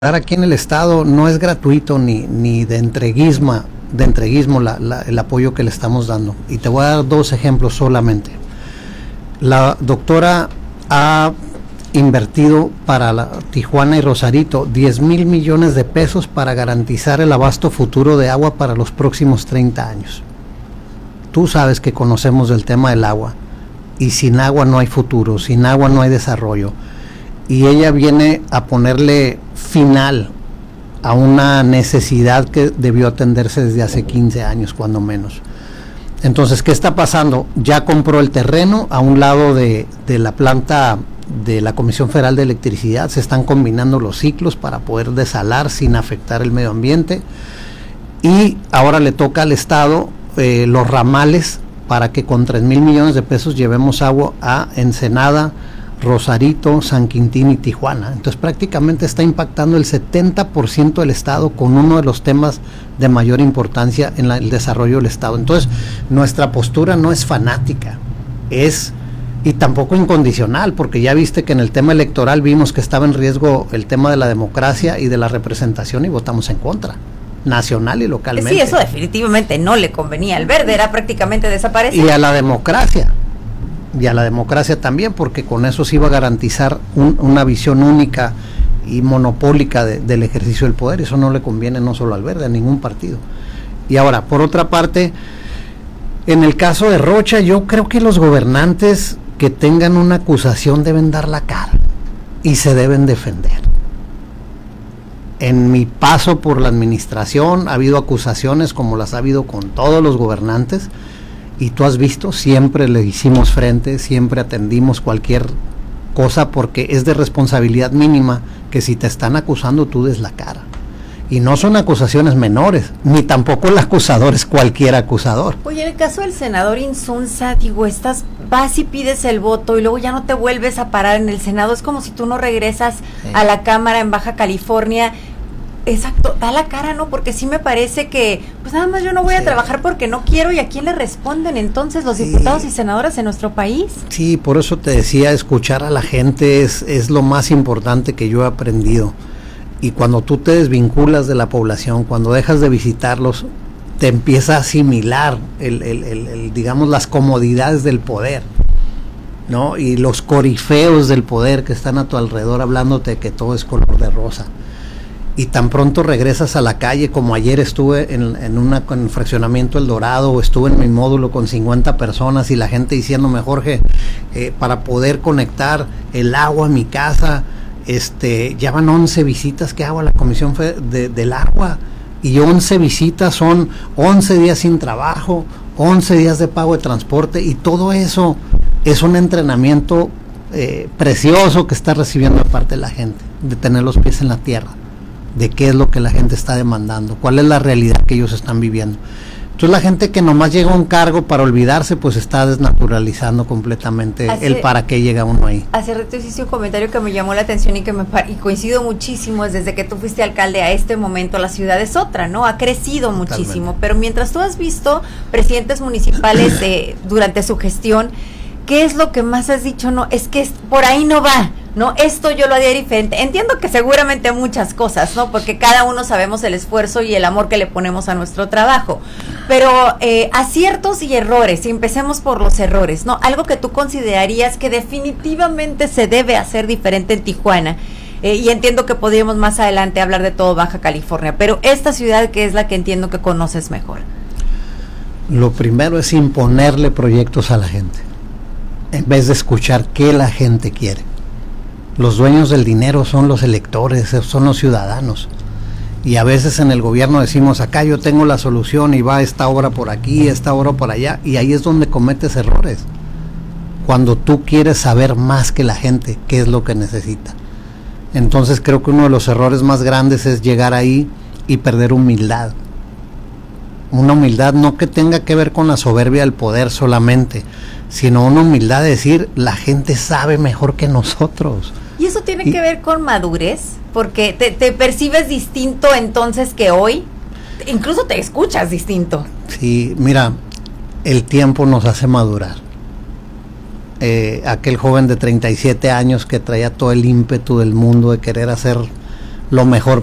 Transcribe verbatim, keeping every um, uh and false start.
Aquí en el estado no es gratuito ni, ni de entreguismo, de entreguismo la, la, el apoyo que le estamos dando. Y te voy a dar dos ejemplos solamente. La doctora ha invertido para la Tijuana y Rosarito diez mil millones de pesos para garantizar el abasto futuro de agua para los próximos treinta años. Tú sabes que conocemos el tema del agua, y sin agua no hay futuro, sin agua no hay desarrollo. Y ella viene a ponerle final a una necesidad que debió atenderse desde hace quince años, cuando menos. Entonces, ¿qué está pasando? Ya compró el terreno a un lado de, de la planta de la Comisión Federal de Electricidad. Se están combinando los ciclos para poder desalar sin afectar el medio ambiente. Y ahora le toca al Estado eh, los ramales para que con tres mil millones de pesos llevemos agua a Ensenada, Rosarito, San Quintín y Tijuana. Entonces prácticamente está impactando el setenta por ciento del estado con uno de los temas de mayor importancia en la, el desarrollo del estado. Entonces nuestra postura no es fanática, es y tampoco incondicional, porque ya viste que en el tema electoral vimos que estaba en riesgo el tema de la democracia y de la representación y votamos en contra, nacional y localmente. Sí, eso definitivamente no le convenía al verde, era prácticamente desaparecer. Y a la democracia. y a la democracia también, porque con eso se iba a garantizar un, una visión única y monopólica de, del ejercicio del poder. Eso no le conviene no solo al verde, a ningún partido. Y ahora, por otra parte, en el caso de Rocha, yo creo que los gobernantes que tengan una acusación deben dar la cara y se deben defender. En mi paso por la administración ha habido acusaciones como las ha habido con todos los gobernantes, y tú has visto, siempre le hicimos frente, siempre atendimos cualquier cosa, porque es de responsabilidad mínima que si te están acusando tú des la cara. Y no son acusaciones menores, ni tampoco el acusador es cualquier acusador. Oye, en el caso del senador Insunza, digo, estás, vas y pides el voto y luego ya no te vuelves a parar en el Senado, es como si tú no regresas sí. a la Cámara en Baja California. Exacto, da la cara, ¿no? Porque sí me parece que, pues nada más yo no voy sí. a trabajar porque no quiero, y a quién le responden entonces los sí. diputados y senadoras en nuestro país. Sí, por eso te decía, escuchar a la gente es, es lo más importante que yo he aprendido. Y cuando tú te desvinculas de la población, cuando dejas de visitarlos, te empieza a asimilar el, el, el, el, digamos, las comodidades del poder, ¿no? Y los corifeos del poder que están a tu alrededor hablándote de que todo es color de rosa. Y tan pronto regresas a la calle, como ayer estuve en, en, una, en fraccionamiento El Dorado, o estuve en mi módulo con cincuenta personas y la gente diciéndome, Jorge, eh, para poder conectar el agua a mi casa, este, ya van once visitas que hago a la Comisión de, del Agua, y once visitas son once días sin trabajo, once días de pago de transporte, y todo eso es un entrenamiento eh, precioso que está recibiendo de parte de la gente, de tener los pies en la tierra, de qué es lo que la gente está demandando, cuál es la realidad que ellos están viviendo. Entonces la gente que nomás llega a un cargo para olvidarse, pues está desnaturalizando completamente hace, el para qué llega uno ahí. Hace rato hiciste un comentario que me llamó la atención y que me y coincido muchísimo, es desde que tú fuiste alcalde a este momento la ciudad es otra, ¿no? Ha crecido muchísimo, totalmente. Pero mientras tú has visto presidentes municipales eh, durante su gestión, ¿qué es lo que más has dicho? No, es que es, por ahí no va, ¿no? Esto yo lo haría diferente. Entiendo que seguramente muchas cosas, ¿no? Porque cada uno sabemos el esfuerzo y el amor que le ponemos a nuestro trabajo. Pero eh, aciertos y errores, y empecemos por los errores, ¿no? Algo que tú considerarías que definitivamente se debe hacer diferente en Tijuana. Eh, y entiendo que podríamos más adelante hablar de todo Baja California, pero esta ciudad, que es la que entiendo que conoces mejor. Lo primero es imponerle proyectos a la gente, en vez de escuchar qué la gente quiere. Los dueños del dinero son los electores, son los ciudadanos. Y a veces en el gobierno decimos, acá yo tengo la solución y va esta obra por aquí, esta obra por allá, y ahí es donde cometes errores. Cuando tú quieres saber más que la gente qué es lo que necesita. Entonces creo que uno de los errores más grandes es llegar ahí y perder humildad. Una humildad no que tenga que ver con la soberbia del poder solamente, sino una humildad de decir, la gente sabe mejor que nosotros. ¿Y eso tiene y, que ver con madurez? Porque te, te percibes distinto entonces que hoy, incluso te escuchas distinto. Sí, mira, el tiempo nos hace madurar. Eh, aquel joven de treinta y siete años que traía todo el ímpetu del mundo de querer hacer lo mejor